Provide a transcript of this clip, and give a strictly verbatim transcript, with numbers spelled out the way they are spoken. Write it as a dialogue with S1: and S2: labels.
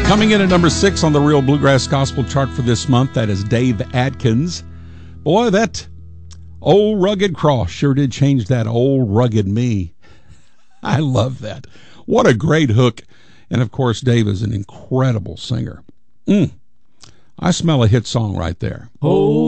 S1: Coming in at number six on the Real Bluegrass Gospel chart for this month, that is Dave Adkins. Boy, that old rugged cross sure did change that old rugged me. I love that. What a great hook. And, of course, Dave is an incredible singer. Mm. I smell a hit song right there.
S2: Oh.